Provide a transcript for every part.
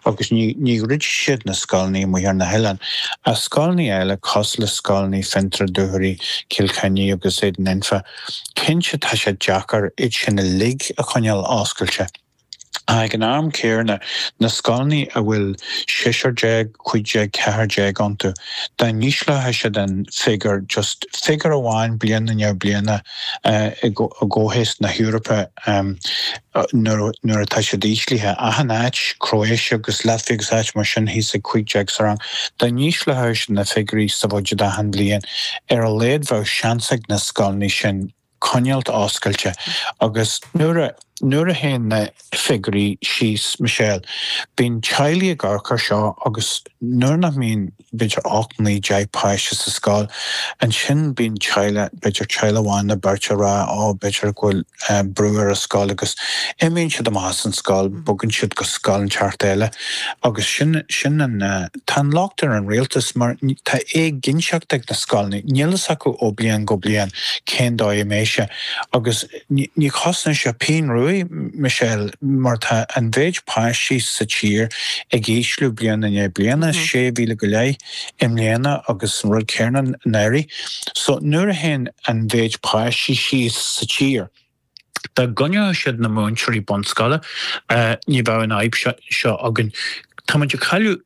agus ní rid siad na scoilní mu ar na heilean. A scoilní eile cos le scoilní fintra dúthirí Kilkenny agus éad ninfa. Cinse tá sé deachar it sin na lig a chuineal oscailte. Ag an arm céirna na scoilní a bhfuil 6 5 4 antu. Da níos le se den figure amháin bliana neu bliana a ggóhéis na Europa nuair atá sé díslíthe a hanáit Croatia agus Latviagus áit mar sin hí a 5 sarang. Da níos le se na figurí sa bhaide a han blian a léad bheith seansaigh na scoilní sin coinealt oscailte agus nuair a héin na figurí síos Michelle bín teilí a garchar seo agus nuair nach mín beidir 8 de páiste sa scoil an sin bín beidir teile bháin na beirt rá beidir ghfuil breúar a scoil agus imíonn siad am as an scoil bugann siad go scoil an teart eile agus sin an tá láchtar an rialtas mar tá ginseacht ag na scoilní nílas acu ó blian go blian cén dó méise agus ní chosna se pín ruí Michelle mar tá an bhéid páisí sa tír ag éislú bliana na bliana 6 bhíle go léi im léana agus an rud céirna néirí. So nuair a hen an bhéid páisí síos sa tír. Tá gonne siad na múinteirí bonscala ní bheith an aib seo agan. Tá muidir cailú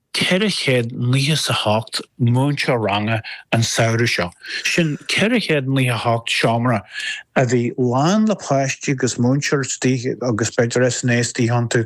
408 múinte ranga an saoire seo. Sin 408 seomra a bhí lán le páistí agus múinteir tí agus beidir SNAs tí hantu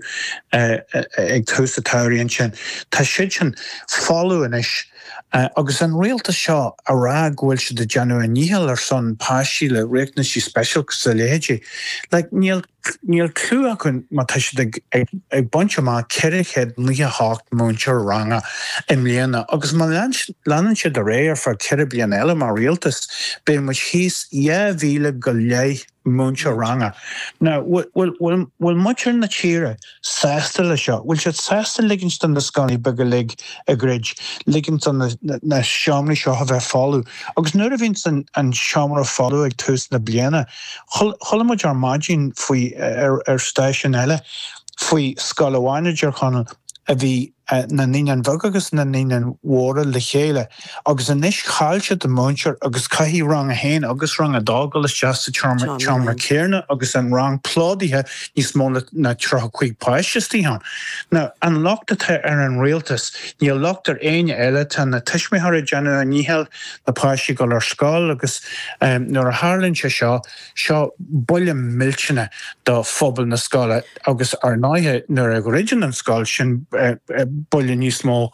ag tús a tairíonn sin. Tá siad sin fáú inis agus an réalta seo a rá ghfuil si de deanú a níhall ar son páistí le réicna sí special sa léidí. Like níl clú acun má tá si ag bunch má 408 múinteir ranga im léana agus má leanan siad a réir far 4 bliain eile mar réaltas bé mu híos 10 bhíle go léi múinte ranga. Now, bhfuil muir na tíre 6 le seo, bhfuil siad 6 liginstan na scoilní beag lig a grid, liginstan na seomraí seo a bheith fáú. Agus nuair a bhíns an seomra fáú ag tús na bliana, chola muid ar maidín faoi ar stáisiún eile, faoi scoil amháine dear chonal a bhí na nían bhag agus na nían mhóra le chéile. Agus an isis cháilte de múinteir agus caihí rang a héin agus rang a dágal is just teamra céirna agus an rang pládíthe níos mó na 3 páistí han. Now, an lochtathe ar an réaltas, ní lochtar aine eile tan na tuismithar deanú a níhel na páistí go ar scáil agus nuair a hálinn seo buile miltine do phobal na scáile agus ar náithe nuair ag riidir an scáil sin buile níos mó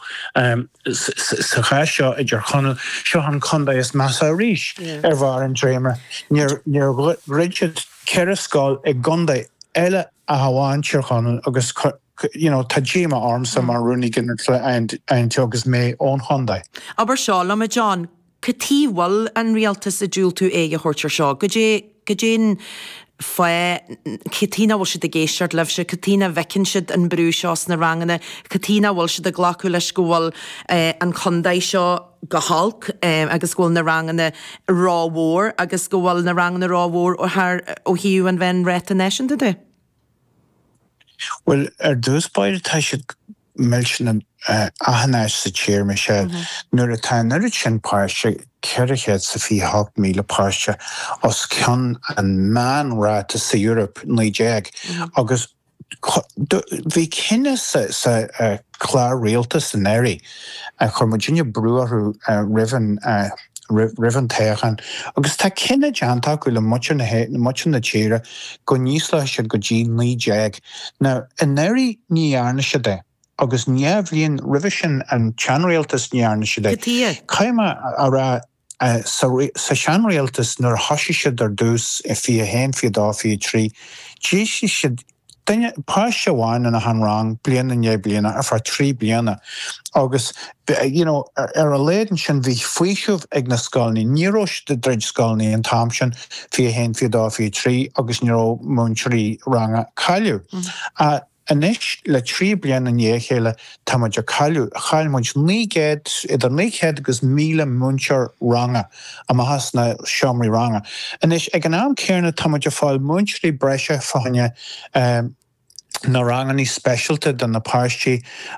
sa cha seo idir chonal seo an conda is meas a ríis ar bhar an dréimre. Níor riid ceir scáil ag gonda eile a haháin tíor chonal agus tá díma armsa mar runnig in ein tegus mé ón Hyundai. Aber seo le John, catíhil an rialtas a dúil tú éige chuirtir seo. Go dé Catína bhil siad a géisiart leh se catína bhecinn siad an brú seos na rangana, catína bhil siad a ghlacu leis go bhfuil an condaid seo go halc agus bhfuil na rangana rámhór agus go bhfuil na rangana rámhór ó hiú an bhein réit a nation de? Well, dúspáide tá siad milsina ahanais sa tíir me sé nuair atá nuair sin páiste ceirichéad sa 8,000 páiste os ceann an man ráta sa Europe níéag agus bhí cinenne sa chlár réaltas san éirí a chur Virginia breúarú rivan teachan agus tá cinenne deanta go le muin na tíre go níos le siad go dtí níéag. Now, in éirí níarna se de agus neamhlíonn rivision an seanréaltas nearna si de. Caime a ra sa seanréaltas nuair thoisiise ar dús fi a héin fi dá fi trí. Dí si duine páiste bháin in a han rang bliana né bliana a far 3 bliana. Agus ar a léan sin bhí faoisiúh ag na scoilní, níróis de dreid scoilní an tam sin fi a héin fi dá fi trí agus níró múinteirí ranga caiiliú. Anis le 3 bliana ní chéile tá muidir chail muid nígéad idir níchéad agus 1,000 múintear ranga a has na seomraí ranga. Anis ag an am céirna tá muidir fáil múinteirí breise fáine na ranganí specialte den na páistí